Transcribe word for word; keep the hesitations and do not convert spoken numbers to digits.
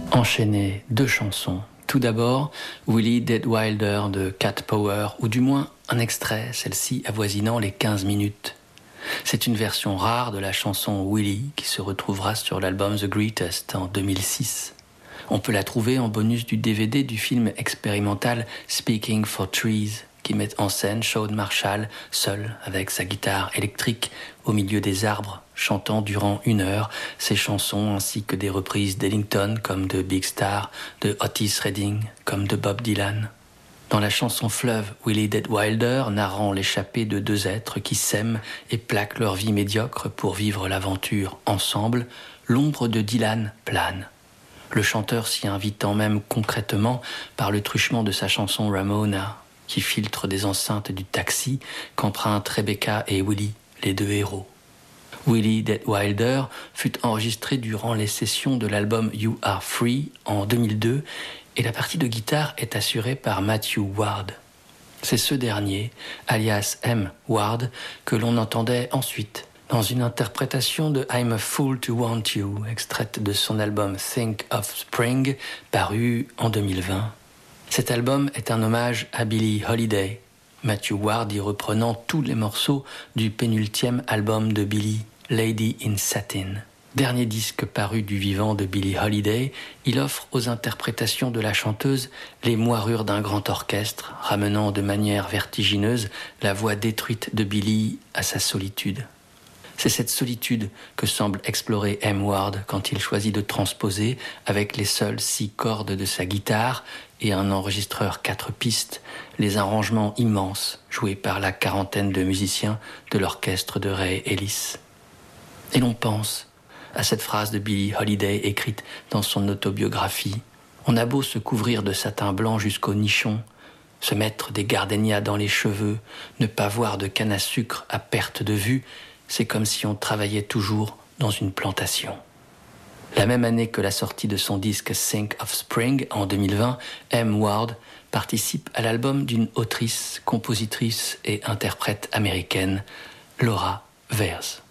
Enchaîner deux chansons. Tout d'abord, Willie Dead Wilder de Cat Power, ou du moins un extrait, celle-ci avoisinant les quinze minutes. C'est une version rare de la chanson Willie qui se retrouvera sur l'album The Greatest en deux mille six. On peut la trouver en bonus du D V D du film expérimental Speaking for Trees, qui met en scène Shawn Marshall, seul avec sa guitare électrique au milieu des arbres, chantant durant une heure ses chansons ainsi que des reprises d'Ellington comme de Big Star, de Otis Redding comme de Bob Dylan. Dans la chanson Fleuve, Willie Dead Wilder narrant l'échappée de deux êtres qui s'aiment et plaquent leur vie médiocre pour vivre l'aventure ensemble, l'ombre de Dylan plane. Le chanteur s'y invitant même concrètement par le truchement de sa chanson Ramona, qui filtre des enceintes du taxi qu'empruntent Rebecca et Willie, les deux héros. Willie Dead Wilder fut enregistré durant les sessions de l'album You Are Free en deux mille deux et la partie de guitare est assurée par Matthew Ward. C'est ce dernier, alias M. Ward, que l'on entendait ensuite dans une interprétation de I'm a Fool to Want You, extraite de son album Think of Spring, paru en deux mille vingt. Cet album est un hommage à Billie Holiday, Matthew Ward y reprenant tous les morceaux du pénultième album de Billie, Lady in Satin. Dernier disque paru du vivant de Billie Holiday, il offre aux interprétations de la chanteuse les moirures d'un grand orchestre, ramenant de manière vertigineuse la voix détruite de Billie à sa solitude. C'est cette solitude que semble explorer M. Ward quand il choisit de transposer, avec les seules six cordes de sa guitare et un enregistreur quatre pistes, les arrangements immenses joués par la quarantaine de musiciens de l'orchestre de Ray Ellis. Et l'on pense à cette phrase de Billie Holiday écrite dans son autobiographie. On a beau se couvrir de satin blanc jusqu'au nichon, se mettre des gardénias dans les cheveux, ne pas voir de canne à sucre à perte de vue, c'est comme si on travaillait toujours dans une plantation. La même année que la sortie de son disque Think of Spring, en deux mille vingt, M. Ward participe à l'album d'une autrice, compositrice et interprète américaine, Laura Veirs.